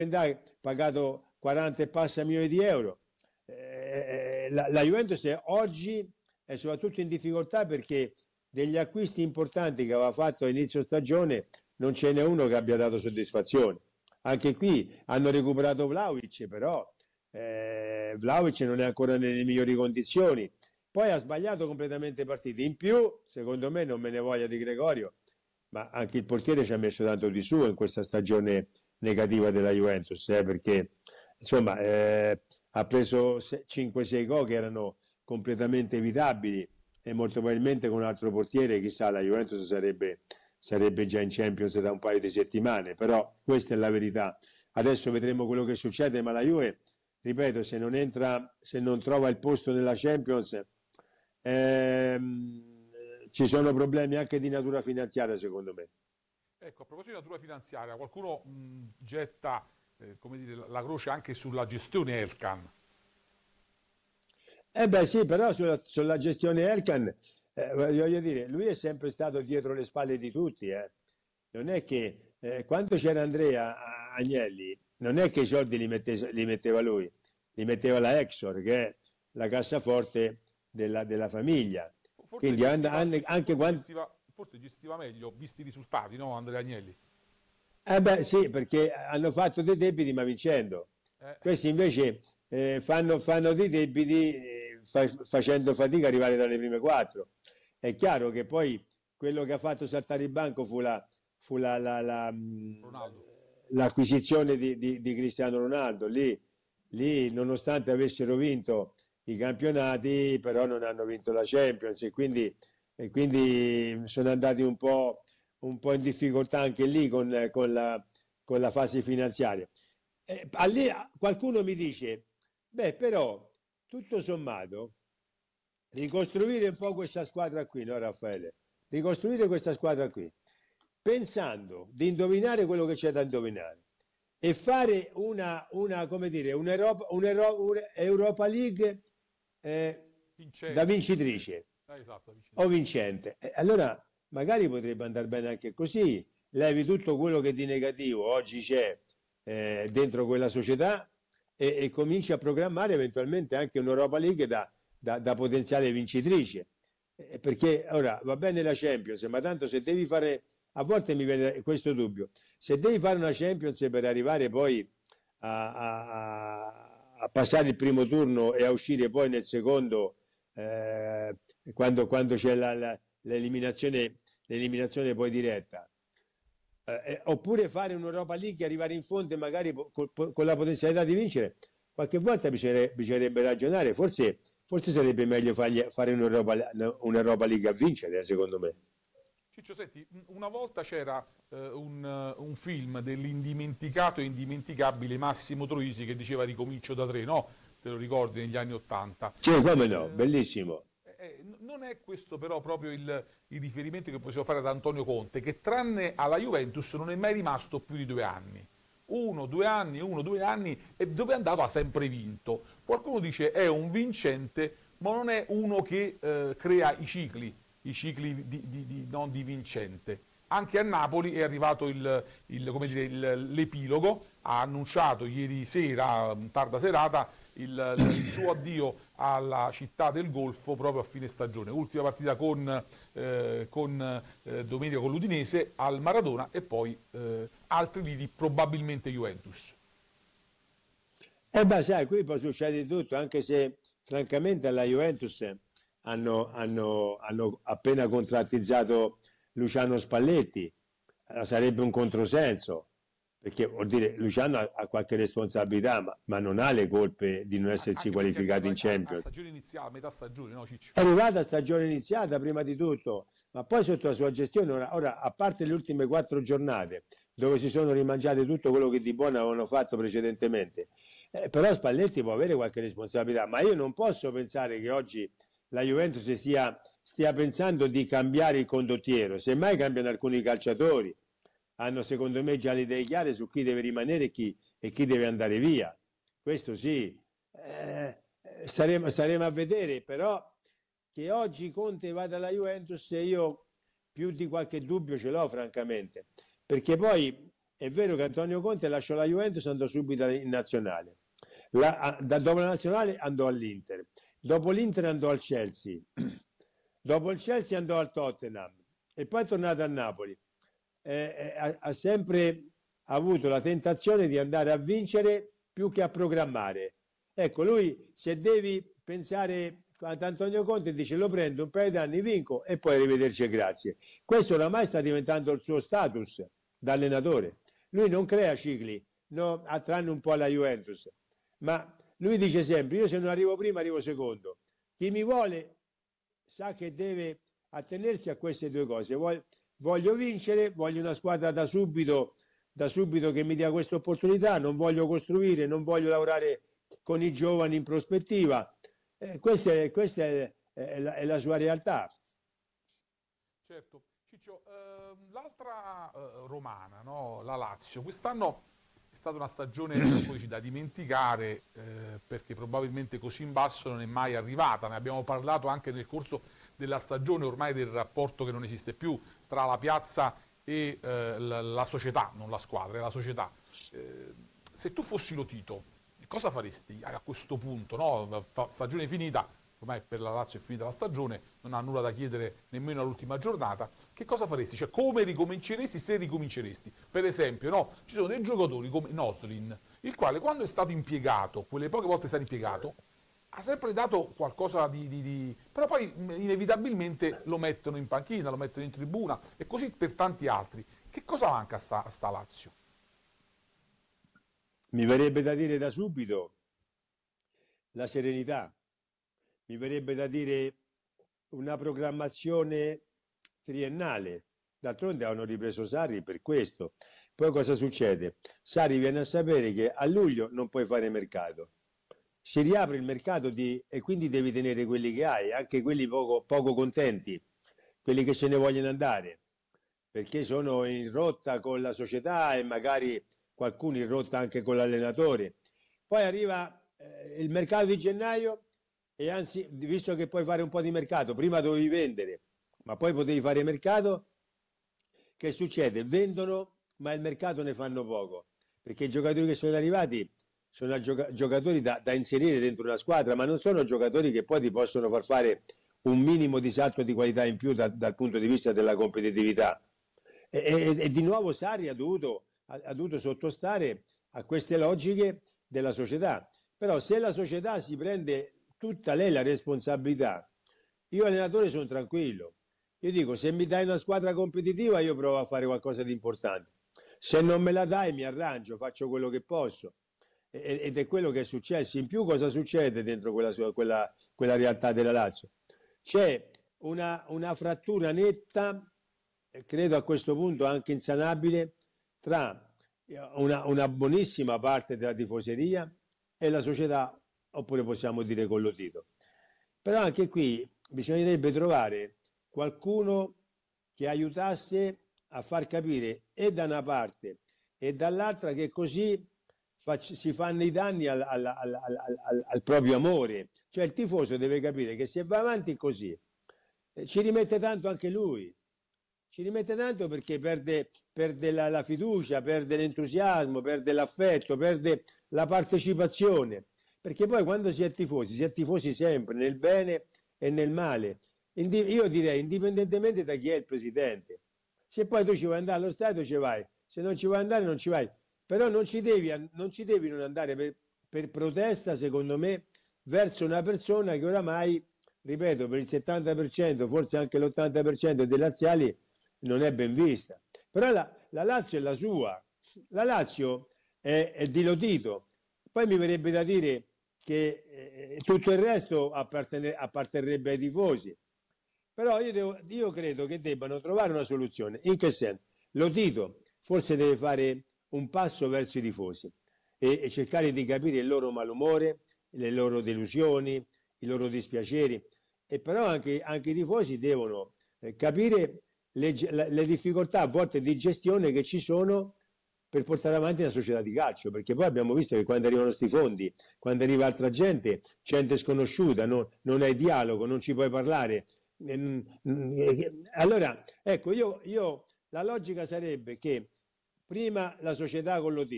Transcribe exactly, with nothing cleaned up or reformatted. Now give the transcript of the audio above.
pagato quaranta e passa milioni di euro. Eh, la, la Juventus è, oggi è soprattutto in difficoltà perché degli acquisti importanti che aveva fatto a inizio stagione non ce n'è uno che abbia dato soddisfazione. Anche qui hanno recuperato Vlahovic, però eh, Vlahovic non è ancora nelle migliori condizioni. Poi ha sbagliato completamente partite. In più, secondo me, non me ne voglia di Gregorio, ma anche il portiere ci ha messo tanto di suo in questa stagione negativa della Juventus, eh, perché insomma eh, ha preso cinque sei gol che erano completamente evitabili e molto probabilmente con un altro portiere, chissà, la Juventus sarebbe, sarebbe già in Champions da un paio di settimane, però questa è la verità. Adesso vedremo quello che succede, ma la Juve, ripeto, se non entra, se non trova il posto nella Champions, ehm, ci sono problemi anche di natura finanziaria, secondo me. Ecco, a proposito di natura finanziaria, qualcuno mh, getta eh, come dire, la croce anche sulla gestione Elkann. Eh beh sì, però sulla, sulla gestione Elkann, eh, voglio dire, lui è sempre stato dietro le spalle di tutti. Eh. Non è che eh, quando c'era Andrea Agnelli, non è che i soldi li, mette, li metteva lui, li metteva la Exor, che è la cassaforte della, della famiglia. Forse Quindi gestiva, anche forse, quando... gestiva, forse gestiva meglio, visti i risultati, no Andrea Agnelli? Eh beh sì, perché hanno fatto dei debiti ma vincendo. Eh. Questi invece eh, fanno, fanno dei debiti eh, fa, facendo fatica ad arrivare dalle prime quattro. È chiaro che poi quello che ha fatto saltare il banco fu, la, fu la, la, la, l'acquisizione di, di, di Cristiano Ronaldo. Lì, lì, nonostante avessero vinto i campionati, però non hanno vinto la Champions e quindi, e quindi sono andati un po', un po' in difficoltà anche lì con, con, la, con la fase finanziaria. Eh, lì, qualcuno mi dice, beh però tutto sommato ricostruire un po' questa squadra qui, no Raffaele? Ricostruire questa squadra qui, pensando di indovinare quello che c'è da indovinare e fare una, una come dire, un'Europa, un'Europa League eh, da vincitrice, eh, esatto, o vincente. Eh, allora magari potrebbe andare bene anche così, levi tutto quello che di negativo oggi c'è eh, dentro quella società e, e cominci a programmare eventualmente anche un'Europa League da, da, da potenziale vincitrice. Eh, perché ora va bene la Champions, ma tanto se devi fare, a volte mi viene questo dubbio, se devi fare una Champions per arrivare poi a, a, a passare il primo turno e a uscire poi nel secondo, eh, quando, quando c'è la, la, l'eliminazione, l'eliminazione poi diretta, eh, oppure fare un'Europa League, arrivare in fondo e magari con, con la potenzialità di vincere, qualche volta bisognerebbe, bisognerebbe ragionare, forse, forse sarebbe meglio fargli, fare un'Europa, un'Europa League a vincere, secondo me. Ciccio, senti, una volta c'era eh, un, un film dell'indimenticato e indimenticabile Massimo Troisi che diceva ricomincio da tre, no? Te lo ricordi, negli anni Ottanta? Sì, come no, eh, bellissimo. Eh, non è questo però proprio il, il riferimento che possiamo fare ad Antonio Conte, che tranne alla Juventus non è mai rimasto più di due anni. Uno, due anni, uno, due anni, e dove è andato ha sempre vinto. Qualcuno dice è un vincente, ma non è uno che eh, crea i cicli. i cicli di, di, di, non di vincente. Anche a Napoli è arrivato il, il, come dire, il, l'epilogo, ha annunciato ieri sera, tarda serata, il, il suo addio alla città del Golfo proprio a fine stagione. Ultima partita con, eh, con eh, domenica con l'Udinese al Maradona e poi eh, altri lidi, probabilmente Juventus. Eh beh, sai, qui può succedere di tutto, anche se francamente alla Juventus Hanno, hanno, hanno appena contrattizzato Luciano Spalletti, sarebbe un controsenso, perché vuol dire Luciano ha, ha qualche responsabilità, ma, ma non ha le colpe di non essersi anche qualificato in Champions. A stagione iniziale, metà stagione, no Ciccio? È arrivata stagione iniziata prima di tutto, ma poi sotto la sua gestione, ora, ora a parte le ultime quattro giornate, dove si sono rimangiate tutto quello che di buono avevano fatto precedentemente, eh, però Spalletti può avere qualche responsabilità, ma io non posso pensare che oggi la Juventus stia, stia pensando di cambiare il condottiero, semmai cambiano alcuni calciatori, hanno secondo me già le idee chiare su chi deve rimanere e chi, e chi deve andare via, questo sì, eh, staremo, staremo a vedere, però che oggi Conte vada alla Juventus io più di qualche dubbio ce l'ho francamente, perché poi è vero che Antonio Conte lasciò la Juventus e andò subito in nazionale. La, da, dopo la nazionale andò all'Inter, dopo l'Inter andò al Chelsea, dopo il Chelsea andò al Tottenham e poi è tornato a Napoli. Eh, eh, ha, ha sempre avuto la tentazione di andare a vincere più che a programmare. Ecco, lui, se devi pensare ad Antonio Conte, dice: lo prendo un paio di anni, vinco e poi arrivederci e grazie. Questo oramai sta diventando il suo status da allenatore. Lui non crea cicli, no, tranne un po' alla Juventus, ma lui dice sempre: io se non arrivo prima arrivo secondo. Chi mi vuole sa che deve attenersi a queste due cose. Voglio vincere, voglio una squadra da subito, da subito che mi dia questa opportunità, non voglio costruire, non voglio lavorare con i giovani in prospettiva. Eh, questa è, questa è, è, la, è la sua realtà. Certo. Ciccio, eh, l'altra eh, romana, no? La Lazio, quest'anno è stata una stagione da dimenticare eh, perché probabilmente così in basso non è mai arrivata. Ne abbiamo parlato anche nel corso della stagione, ormai del rapporto che non esiste più tra la piazza e eh, la, la società, non la squadra, è la società. Eh, se tu fossi lo Tito, cosa faresti a questo punto? No? Stagione finita, ormai per la Lazio è finita la stagione, non ha nulla da chiedere nemmeno all'ultima giornata. Che cosa faresti? Cioè, come ricominceresti se ricominceresti? Per esempio, no? Ci sono dei giocatori come Noslin, il quale quando è stato impiegato, quelle poche volte è stato impiegato, ha sempre dato qualcosa di, di, di... però poi inevitabilmente lo mettono in panchina, lo mettono in tribuna e così per tanti altri. Che cosa manca a sta, a sta Lazio? Mi verrebbe da dire da subito la serenità, mi verrebbe da dire una programmazione triennale. D'altronde hanno ripreso Sarri per questo. Poi cosa succede? Sarri viene a sapere che a luglio non puoi fare mercato. Si riapre il mercato di, e quindi devi tenere quelli che hai, anche quelli poco, poco contenti, quelli che se ne vogliono andare, perché sono in rotta con la società e magari qualcuno in rotta anche con l'allenatore. Poi arriva eh, il mercato di gennaio e anzi, visto che puoi fare un po' di mercato, prima dovevi vendere, ma poi potevi fare mercato, che succede? Vendono, ma il mercato ne fanno poco, perché i giocatori che sono arrivati sono gioca- giocatori da, da inserire dentro una squadra, ma non sono giocatori che poi ti possono far fare un minimo di salto di qualità in più da, dal punto di vista della competitività. E, e, e di nuovo Sarri ha dovuto, ha, ha dovuto sottostare a queste logiche della società. Però se la società si prende tutta lei la responsabilità, io allenatore sono tranquillo. Io dico, se mi dai una squadra competitiva io provo a fare qualcosa di importante. Se non me la dai mi arrangio, faccio quello che posso. Ed è quello che è successo. In più cosa succede dentro quella, quella, quella realtà della Lazio? C'è una, una frattura netta, credo a questo punto anche insanabile, tra una, una buonissima parte della tifoseria e la società, oppure possiamo dire con lo Tito. Però anche qui bisognerebbe trovare qualcuno che aiutasse a far capire e da una parte e dall'altra che così si fanno i danni al, al, al, al, al proprio amore. Cioè il tifoso deve capire che se va avanti così eh, ci rimette tanto anche lui, ci rimette tanto perché perde, perde la, la fiducia, perde l'entusiasmo, perde l'affetto, perde la partecipazione, perché poi quando si è tifosi si è tifosi sempre nel bene e nel male. Io direi indipendentemente da chi è il presidente. Se poi tu ci vuoi andare allo stadio ci vai, se non ci vuoi andare non ci vai. Però non ci devi non, ci devi non andare per, per protesta, secondo me, verso una persona che oramai, ripeto, per il settanta per cento, forse anche l'ottanta per cento dei laziali non è ben vista. Però la, la Lazio è la sua, la Lazio è, è di Lotito. Poi mi verrebbe da dire che eh, tutto il resto appartene, apparterrebbe ai tifosi. Però io, devo, io credo che debbano trovare una soluzione. In che senso? Lotito forse deve fare un passo verso i tifosi e, e cercare di capire il loro malumore, le loro delusioni, i loro dispiaceri, e però anche, anche i tifosi devono eh, capire le, le difficoltà a volte di gestione che ci sono per portare avanti una società di calcio, perché poi abbiamo visto che quando arrivano questi fondi, quando arriva altra gente, gente sconosciuta, non, non hai dialogo, non ci puoi parlare. Allora, ecco, io, io la logica sarebbe che prima la società con l'O T.